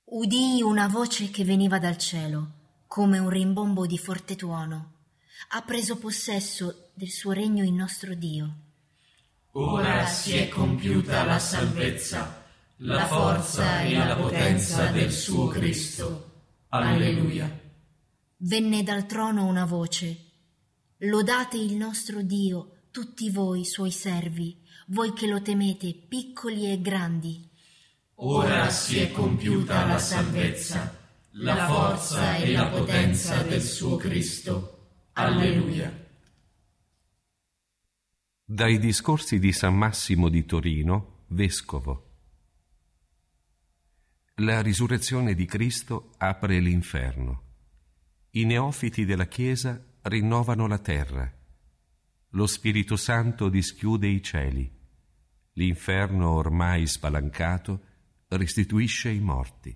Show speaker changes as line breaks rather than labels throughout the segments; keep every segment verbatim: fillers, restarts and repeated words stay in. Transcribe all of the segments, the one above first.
Udii una voce che veniva dal cielo, come un rimbombo di forte tuono. Ha preso possesso del suo regno il nostro Dio.
Ora si è compiuta la salvezza, la forza e la potenza del suo Cristo. Alleluia.
Venne dal trono una voce: lodate il nostro Dio, tutti voi suoi servi, voi che lo temete, piccoli e grandi.
Ora si è compiuta la salvezza, la forza e la potenza del suo Cristo. Alleluia.
Dai discorsi di San Massimo di Torino, vescovo. La risurrezione di Cristo apre l'inferno. I neofiti della Chiesa rinnovano la terra. Lo Spirito Santo dischiude i cieli. L'inferno, ormai spalancato, restituisce i morti.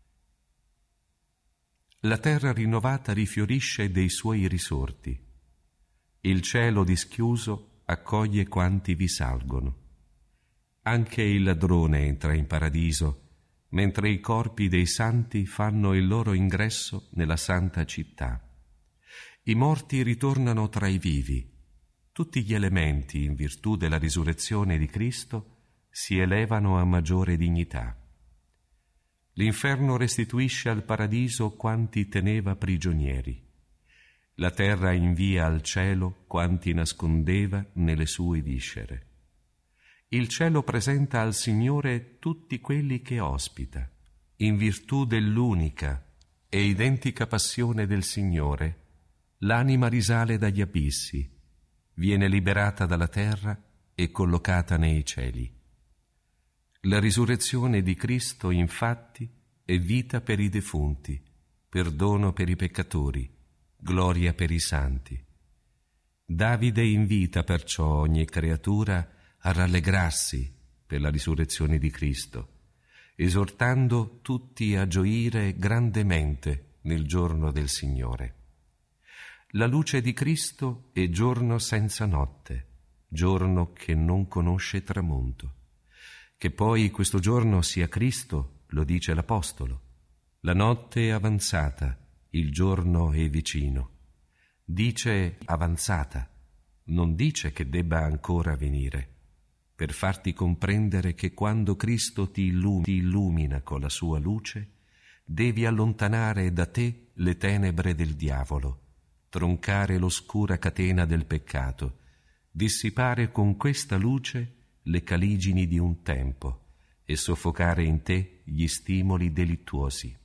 La terra rinnovata rifiorisce dei suoi risorti. Il cielo dischiuso accoglie quanti vi salgono. Anche il ladrone entra in paradiso, mentre i corpi dei santi fanno il loro ingresso nella santa città. I morti ritornano tra i vivi. Tutti gli elementi, in virtù della risurrezione di Cristo, si elevano a maggiore dignità. L'inferno restituisce al paradiso quanti teneva prigionieri. La terra invia al cielo quanti nascondeva nelle sue viscere. Il cielo presenta al Signore tutti quelli che ospita. In virtù dell'unica e identica passione del Signore, l'anima risale dagli abissi, viene liberata dalla terra e collocata nei cieli. La risurrezione di Cristo, infatti, è vita per i defunti, perdono per i peccatori, gloria per i santi. Davide invita perciò ogni creatura a rallegrarsi per la risurrezione di Cristo, esortando tutti a gioire grandemente nel giorno del Signore. La luce di Cristo è giorno senza notte, giorno che non conosce tramonto. Che poi questo giorno sia Cristo, lo dice l'Apostolo. La notte è avanzata, il giorno è vicino. Dice avanzata, non dice che debba ancora venire, per farti comprendere che quando Cristo ti illumina, ti illumina con la sua luce, devi allontanare da te le tenebre del diavolo, troncare l'oscura catena del peccato, dissipare con questa luce le caligini di un tempo e soffocare in te gli stimoli delittuosi.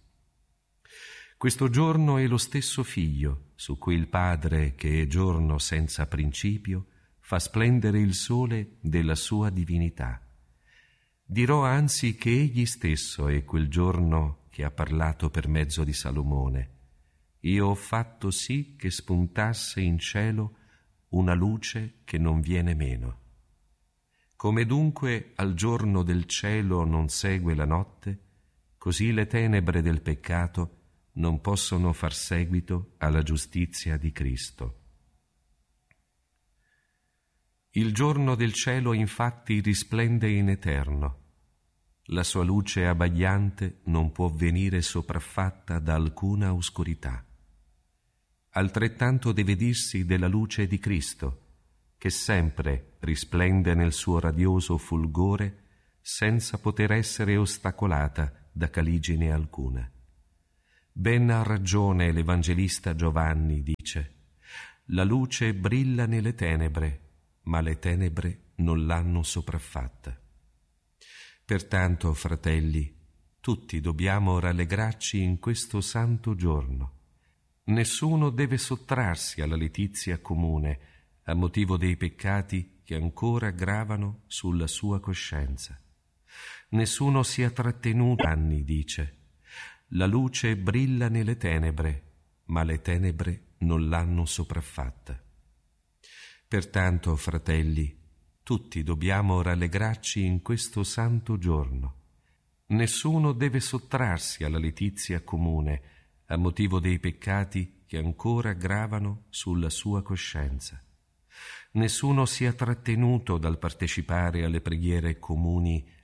Questo giorno è lo stesso Figlio su cui il Padre, che è giorno senza principio, fa splendere il sole della sua divinità. Dirò anzi che egli stesso è quel giorno che ha parlato per mezzo di Salomone. Io ho fatto sì che spuntasse in cielo una luce che non viene meno. Come dunque al giorno del cielo non segue la notte, così le tenebre del peccato non possono far seguito alla giustizia di Cristo. Il giorno del cielo infatti risplende in eterno. La sua luce abbagliante non può venire sopraffatta da alcuna oscurità. Altrettanto deve dirsi della luce di Cristo, che sempre risplende nel suo radioso fulgore senza poter essere ostacolata da caligine alcuna. Ben ha ragione l'Evangelista Giovanni, dice: la luce brilla nelle tenebre, ma le tenebre non l'hanno sopraffatta. Pertanto, fratelli, tutti dobbiamo rallegrarci in questo santo giorno. Nessuno deve sottrarsi alla letizia comune a motivo dei peccati che ancora gravano sulla sua coscienza. Nessuno sia trattenuto anni, dice. La luce brilla nelle tenebre, ma le tenebre non l'hanno sopraffatta. Pertanto, fratelli, tutti dobbiamo rallegrarci in questo santo giorno. Nessuno deve sottrarsi alla letizia comune a motivo dei peccati che ancora gravano sulla sua coscienza. Nessuno sia trattenuto dal partecipare alle preghiere comuni